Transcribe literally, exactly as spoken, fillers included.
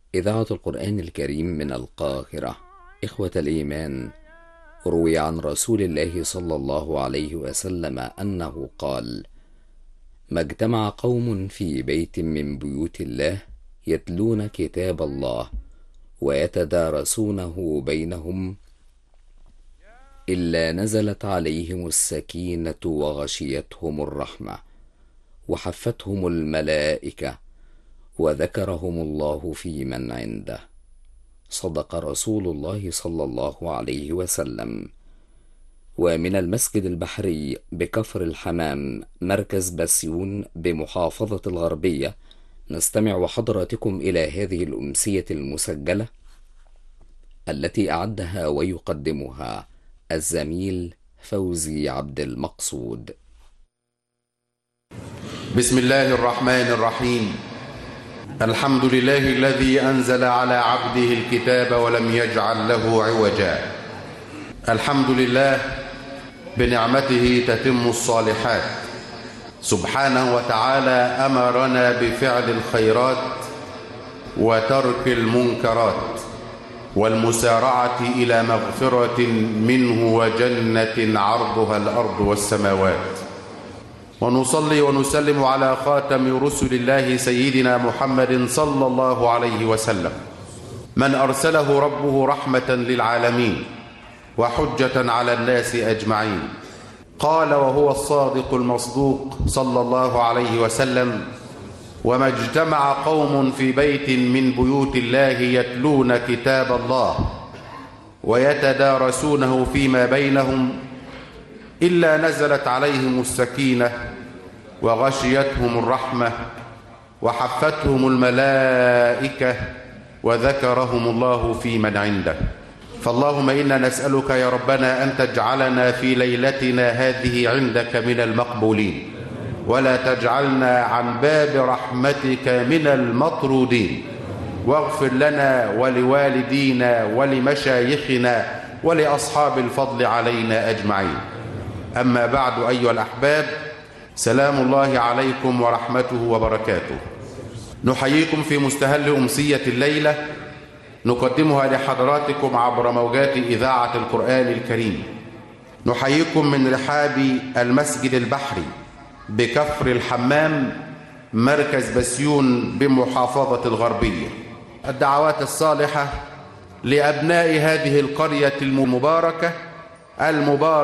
إذاعة القرآن الكريم من القاهرة. إخوة الإيمان، روي عن رسول الله صلى الله عليه وسلم أنه قال: ما اجتمع قوم في بيت من بيوت الله يتلون كتاب الله ويتدارسونه بينهم إلا نزلت عليهم السكينة وغشيتهم الرحمة وحفتهم الملائكة وذكرهم الله في من عنده. صدق رسول الله صلى الله عليه وسلم. ومن المسجد البحري بكفر الحمام مركز بسيون بمحافظة الغربية نستمع حضراتكم إلى هذه الأمسية المسجلة التي أعدها ويقدمها الزميل فوزي عبد المقصود. بسم الله الرحمن الرحيم. الحمد لله الذي أنزل على عبده الكتاب ولم يجعل له عوجا. الحمد لله بنعمته تتم الصالحات. سبحانه وتعالى أمرنا بفعل الخيرات وترك المنكرات والمسارعة إلى مغفرة منه وجنة عرضها الأرض والسماوات. ونصلي ونسلم على خاتم رسل الله سيدنا محمد صلى الله عليه وسلم، من أرسله ربه رحمة للعالمين وحجة على الناس أجمعين. قال وهو الصادق المصدوق صلى الله عليه وسلم: وما اجتمع قوم في بيت من بيوت الله يتلون كتاب الله ويتدارسونه فيما بينهم إلا نزلت عليهم السكينة وغشيتهم الرحمة وحفتهم الملائكة وذكرهم الله في من عنده. فاللهم إنا نسألك يا ربنا أن تجعلنا في ليلتنا هذه عندك من المقبولين، ولا تجعلنا عن باب رحمتك من المطرودين، واغفر لنا ولوالدينا ولمشايخنا ولأصحاب الفضل علينا أجمعين. أما بعد أيها الأحباب، سلام الله عليكم ورحمته وبركاته. نحييكم في مستهل أمسية الليلة نقدمها لحضراتكم عبر موجات إذاعة القرآن الكريم. نحييكم من رحاب المسجد البحري بكفر الحمام مركز بسيون بمحافظة الغربية. الدعوات الصالحة لأبناء هذه القرية المباركة المباركة